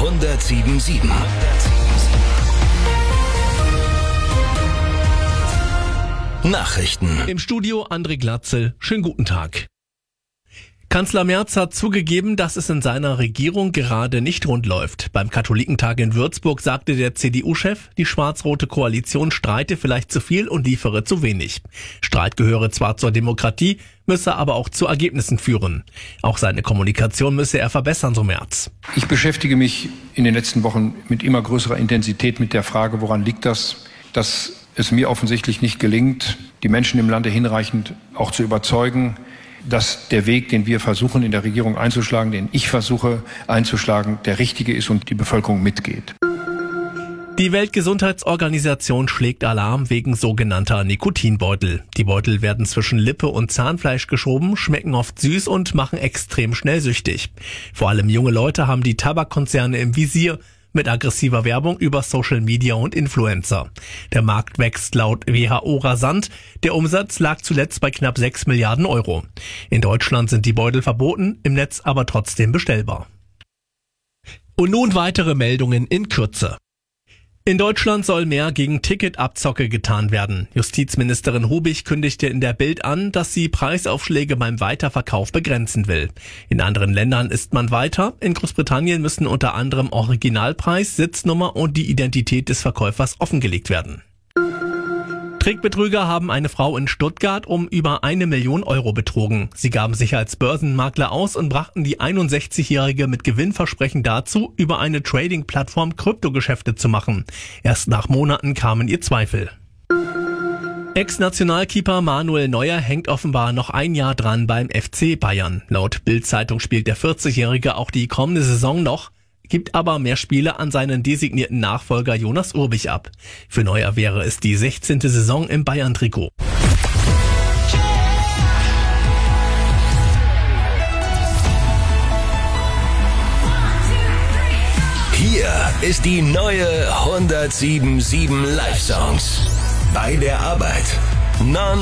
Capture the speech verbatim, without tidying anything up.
hundertsieben Komma sieben. Nachrichten. Im Studio André Glatzel. Schönen guten Tag. Kanzler Merz hat zugegeben, dass es in seiner Regierung gerade nicht rund läuft. Beim Katholikentag in Würzburg sagte der C D U-Chef, die schwarz-rote Koalition streite vielleicht zu viel und liefere zu wenig. Streit gehöre zwar zur Demokratie, müsse aber auch zu Ergebnissen führen. Auch seine Kommunikation müsse er verbessern, so Merz. Ich beschäftige mich in den letzten Wochen mit immer größerer Intensität mit der Frage, woran liegt das, dass es mir offensichtlich nicht gelingt, die Menschen im Lande hinreichend auch zu überzeugen, dass der Weg, den wir versuchen in der Regierung einzuschlagen, den ich versuche einzuschlagen, der richtige ist und die Bevölkerung mitgeht. Die Weltgesundheitsorganisation schlägt Alarm wegen sogenannter Nikotinbeutel. Die Beutel werden zwischen Lippe und Zahnfleisch geschoben, schmecken oft süß und machen extrem schnell süchtig. Vor allem junge Leute haben die Tabakkonzerne im Visier, mit aggressiver Werbung über Social Media und Influencer. Der Markt wächst laut W H O rasant. Der Umsatz lag zuletzt bei knapp sechs Milliarden Euro. In Deutschland sind die Beutel verboten, im Netz aber trotzdem bestellbar. Und nun weitere Meldungen in Kürze. In Deutschland soll mehr gegen Ticketabzocke getan werden. Justizministerin Hubig kündigte in der Bild an, dass sie Preisaufschläge beim Weiterverkauf begrenzen will. In anderen Ländern ist man weiter. In Großbritannien müssen unter anderem Originalpreis, Sitznummer und die Identität des Verkäufers offengelegt werden. Trickbetrüger haben eine Frau in Stuttgart um über eine Million Euro betrogen. Sie gaben sich als Börsenmakler aus und brachten die einundsechzigjährige mit Gewinnversprechen dazu, über eine Trading-Plattform Kryptogeschäfte zu machen. Erst nach Monaten kamen ihr Zweifel. Ex-Nationalkeeper Manuel Neuer hängt offenbar noch ein Jahr dran beim F C Bayern. Laut Bild-Zeitung spielt der vierzigjährige auch die kommende Saison noch, gibt aber mehr Spiele an seinen designierten Nachfolger Jonas Urbich ab. Für Neuer wäre es die sechzehnte Saison im Bayern-Trikot. Hier ist die neue hundertsieben Komma sieben Live-Songs. Bei der Arbeit. Non